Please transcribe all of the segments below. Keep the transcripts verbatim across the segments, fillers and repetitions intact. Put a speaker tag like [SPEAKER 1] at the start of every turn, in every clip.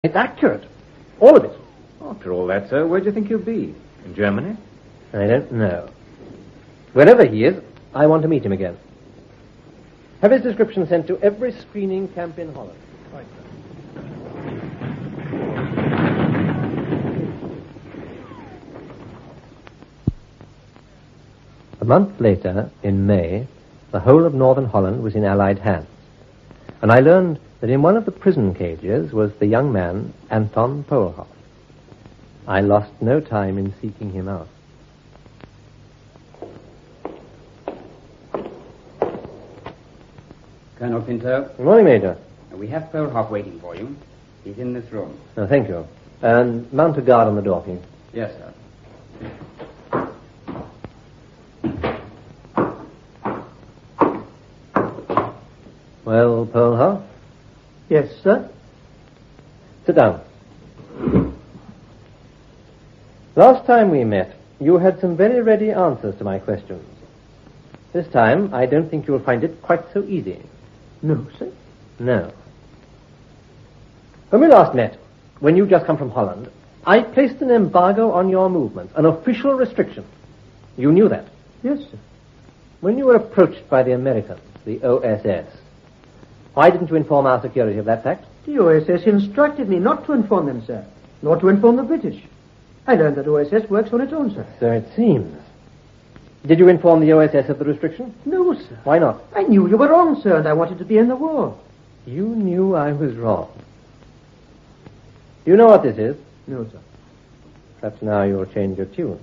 [SPEAKER 1] It's accurate. All of it.
[SPEAKER 2] After all that, sir, where do you think he'll be? In Germany?
[SPEAKER 1] I don't know. Wherever he is, I want to meet him again. Have his description sent to every screening camp in Holland. Right, A month later, in May, the whole of northern Holland was in Allied hands. And I learned that in one of the prison cages was the young man, Anton Polhoff. I lost no time in seeking him out.
[SPEAKER 3] Colonel Pinto.
[SPEAKER 1] Good morning, Major.
[SPEAKER 3] We have Polhoff waiting for you. He's in this room.
[SPEAKER 1] Oh, thank you. And mount a guard on the door, please.
[SPEAKER 3] Yes, sir.
[SPEAKER 1] Well, Polhoff?
[SPEAKER 4] Yes, sir?
[SPEAKER 1] Sit down. Last time we met, you had some very ready answers to my questions. This time, I don't think you'll find it quite so easy.
[SPEAKER 4] No, sir.
[SPEAKER 1] No. When we last met, when you just come from Holland, I placed an embargo on your movements, an official restriction. You knew that.
[SPEAKER 4] Yes, sir.
[SPEAKER 1] When you were approached by the Americans, the O S S, why didn't you inform our security of that fact?
[SPEAKER 4] The O S S instructed me not to inform them, sir, nor to inform the British. I learned that O S S works on its own, sir.
[SPEAKER 1] So it seems. Did you inform the O S S of the restriction?
[SPEAKER 4] No, sir.
[SPEAKER 1] Why not?
[SPEAKER 4] I knew you were wrong, sir, and I wanted to be in the war.
[SPEAKER 1] You knew I was wrong. You know what this is?
[SPEAKER 4] No, sir.
[SPEAKER 1] Perhaps now you'll change your tune.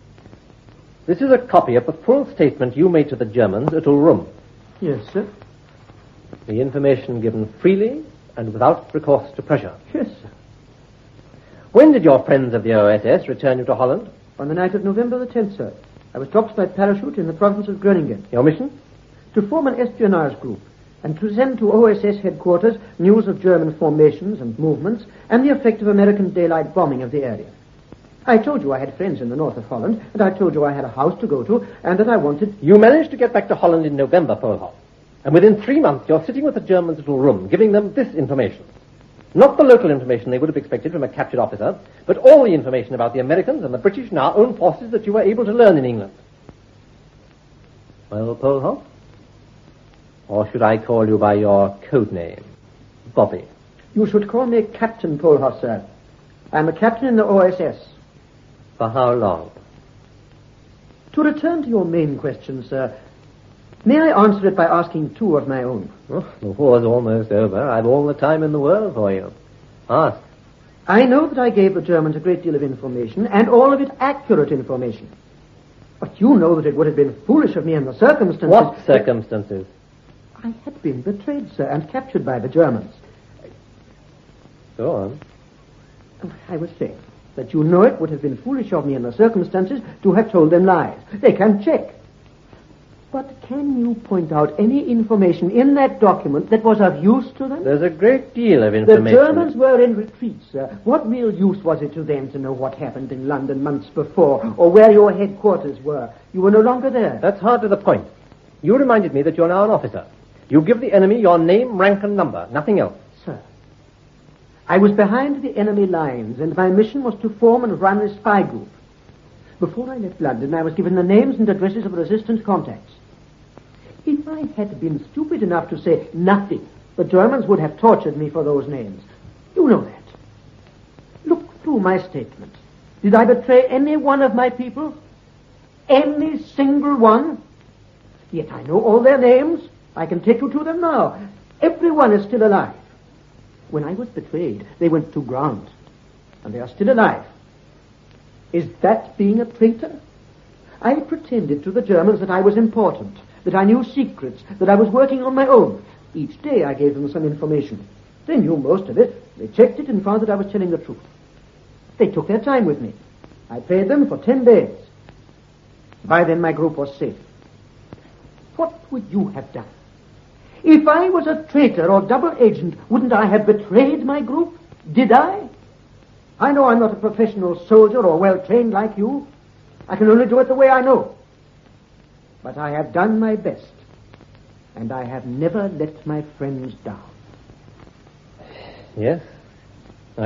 [SPEAKER 1] This is a copy of the full statement you made to the Germans at Ulrum.
[SPEAKER 4] Yes, sir.
[SPEAKER 1] The information given freely and without recourse to pressure.
[SPEAKER 4] Yes, sir.
[SPEAKER 1] When did your friends of the O S S return you to Holland?
[SPEAKER 4] On the night of November the tenth, sir. I was dropped by parachute in the province of Groningen.
[SPEAKER 1] Your mission?
[SPEAKER 4] To form an espionage group and to send to O S S headquarters news of German formations and movements and the effect of American daylight bombing of the area. I told you I had friends in the north of Holland, and I told you I had a house to go to, and that I wanted...
[SPEAKER 1] You managed to get back to Holland in November, Polhoff. And within three months, you're sitting with the Germans' little room, giving them this information. Not the local information they would have expected from a captured officer, but all the information about the Americans and the British and our own forces that you were able to learn in England. Well, Polhoff? Or should I call you by your code name, Bobby?
[SPEAKER 4] You should call me Captain Polhoff, sir. I'm a captain in the O S S.
[SPEAKER 1] For how long?
[SPEAKER 4] To return to your main question, sir, may I answer it by asking two of my own?
[SPEAKER 1] Oh, the war's almost over. I've all the time in the world for you. Ask.
[SPEAKER 4] I know that I gave the Germans a great deal of information, and all of it accurate information. But you know that it would have been foolish of me in the circumstances...
[SPEAKER 1] What circumstances?
[SPEAKER 4] I had been betrayed, sir, and captured by the Germans.
[SPEAKER 1] Go on.
[SPEAKER 4] I was saying that you know it would have been foolish of me in the circumstances to have told them lies. They can check. But can you point out any information in that document that was of use to them?
[SPEAKER 1] There's a great deal of information.
[SPEAKER 4] The Germans were in retreat, sir. What real use was it to them to know what happened in London months before, or where your headquarters were? You were no longer there.
[SPEAKER 1] That's hardly the point. You reminded me that you're now an officer. You give the enemy your name, rank, and number, nothing else.
[SPEAKER 4] Sir, I was behind the enemy lines, and my mission was to form and run a spy group. Before I left London, I was given the names and addresses of resistance contacts. If I had been stupid enough to say nothing, the Germans would have tortured me for those names. You know that. Look through my statement. Did I betray any one of my people? Any single one? Yet I know all their names. I can take you to them now. Everyone is still alive. When I was betrayed, they went to ground, and they are still alive. Is that being a traitor? I pretended to the Germans that I was important, that I knew secrets, that I was working on my own. Each day I gave them some information. They knew most of it. They checked it and found that I was telling the truth. They took their time with me. I paid them for ten days. By then my group was safe. What would you have done? If I was a traitor or double agent, wouldn't I have betrayed my group? Did I? I know I'm not a professional soldier or well-trained like you. I can only do it the way I know. But I have done my best, and I have never let my friends down.
[SPEAKER 1] Yes,